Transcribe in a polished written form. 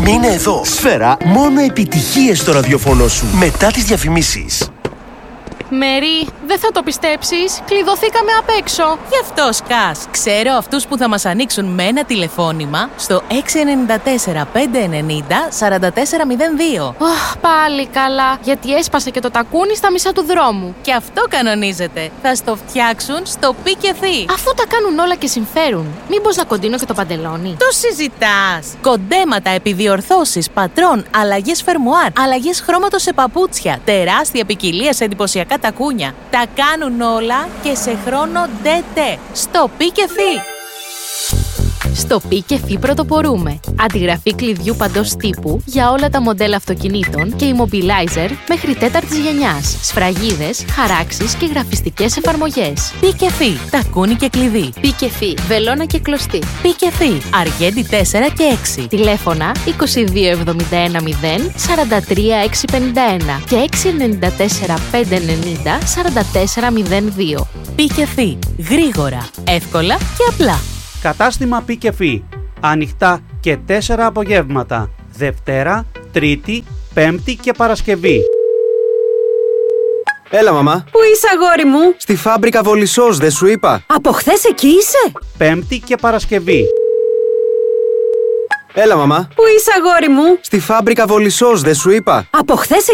Μείνε εδώ. Σφαίρα, μόνο επιτυχίες στο ραδιοφωνό σου. Μετά τις διαφημίσεις. Μέρι, δεν θα το πιστέψεις. Κλειδωθήκαμε απ' έξω. Γι' αυτό σκάς. Ξέρω αυτούς που θα μας ανοίξουν με ένα τηλεφώνημα στο 694 590 4402. Πάλι καλά. Γιατί έσπασε και το τακούνι στα μισά του δρόμου. Και αυτό κανονίζεται. Θα στο φτιάξουν στο Πι&Φι. Αφού τα κάνουν όλα και συμφέρουν, μήπως να κοντίνω και το παντελόνι? Το συζητάς. Κοντέματα, επιδιορθώσεις, πατρών, αλλαγές φερμουάρ, αλλαγές χρώματος σε παπούτσια, τεράστια ποικιλία σε εντυπωσιακά τακούνια. Τα κάνουν όλα και σε χρόνο ΔΕΤΕ. Στο Πι&Φι. Στο Πι&Φι πρωτοπορούμε. Αντιγραφή κλειδιού παντός τύπου για όλα τα μοντέλα αυτοκινήτων και immobilizer μέχρι τέταρτης γενιάς. Σφραγίδες, χαράξεις και γραφιστικές εφαρμογές. Πι&Φι. Τακούνι και κλειδί. Πι&Φι. Βελόνα και κλωστή. Πι&Φι. Αργέντη 4 και 6. Τηλέφωνα 2271 0 43 651 και 694 590 44 02. Πι&Φι. Γρήγορα, εύκολα και απλά. Κατάστημα Πι&Φι. Ανοιχτά και 4 απογεύματα. Δευτέρα, Τρίτη, Πέμπτη και Παρασκευή. Έλα, μαμά. Πού είσαι, αγόρι μου? Στη φάμπρικα Βολισσός, δεν σου είπα? Από χθες εκεί είσαι? Πέμπτη και Παρασκευή. Έλα, μαμά. Πού είσαι, αγόρι μου? Στη φάμπρικα Βολισσός, δεν σου είπα? Από χθες